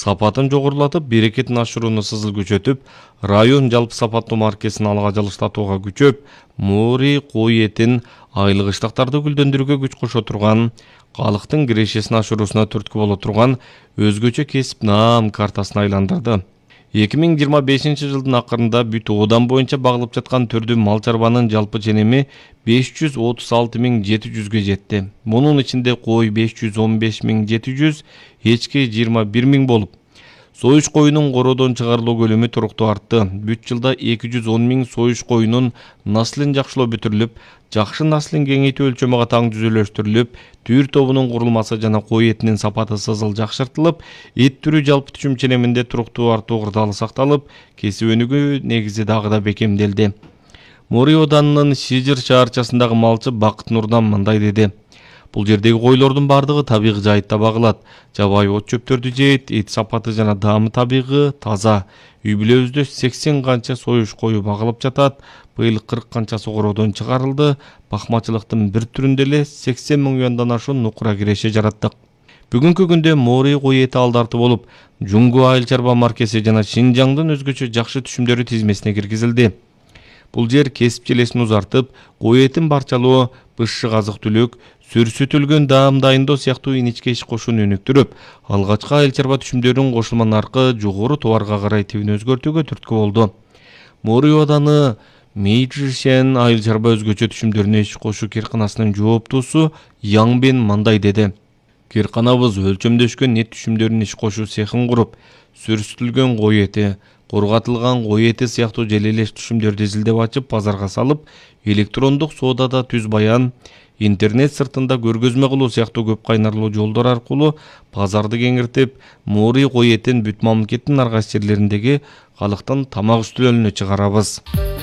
сапатын жогорулатып, берекетин ашырууну сызыл күчөтүп, район жалпы сапаттуу маркесин алга жылыштатууга күчөп, Мори кой этин айлык ыштактарды гүлдөндүрүүгө күч кошо турган, калктын кирешесин ашыруусуна түрткү боло турган өзгөчө кесип наам картасына айландырды. 2025 жылдын акырында бүт оодан боюнча багылып жаткан түрдүү мал чарбанын жалпы ченеми 536.700-ге жетти. Мунун ичинде кой 515.700, эчки 21.000 болуп, союш коюнун короодон чыгарылуу көлөмү туруктуу артты. Бүт жылда 210.000 союш коюнун наслын жакшылоо бүтүрүлүп, жакшы наслын кеңейтүү өлчөмү катаң түзүлөштүрүлүп, түйүр тобунун курулмасы жана кой этинин сапаты сызыл жакшыртылып, эт түрү жалпы түшүм ченеминде туруктуу артуу кырдаалы сакталып, кесип өнүгүү негизи дагы да бекемделди. Мори оданынын Шижир шаарчасындагы малчы Бакыт Нурдан мындай деди: Бул жердеги койлордун бардыгы табигый жайытта багылат. Жабайы от чөптөрдү жейт, эт сапаты жана даамы табигый, таза. Үй бүлөбүздө 80 канча союш кою багылып жатат. Быйыл 40 канчасы короодон чыгарылды. Бакмачылыктын бир түрүндө эле 80 миллиондон ашуун нукура киреше жараттык. Бүгүнкү күндө Мори кой эти алдарты болуп, Жунгу айыл чарба маркеси жана Шинжаңдын өзгөчө жакшы түшүмдөрү тизмесине киргизилди. Бул жер кесип желесин узартып, кой этин барчалоо, бышшык азык-түлүк, сүрсүтүлгөн даам дайындоо сыяктуу иничке иш кошууну өнүктүрүп, алгачкы айыл чарба түшүмдөрүн кошулма наркы жогору товарга карай тибин өзгөртүүгө түрткү болду. Мори ооданы Мейжишен айыл чарба өзгөчө түшүмдөрүнө иш кошуу кирканасынын жооптуусу Яңбен мындай деди: Кирканабыз өлчөмдөшкөн эт түшүмдөрүнүн иш кошуу цехин куруп, сүрсүтүлгөн кой эти, корготулган кой эти сыяктуу желелеш түшүмдөрдү изилдеп ачып, базарга салып, электрондук соодада түз баян, интернет сыртында көргөзмө кылуу сыяктуу көп кайнарлуу жолдор аркылуу базарды кеңиртип, Мори кой этин бүт мамлекеттин ар кайсы жерлериндеги калктын тамак үстөлүнө чыгарабыз.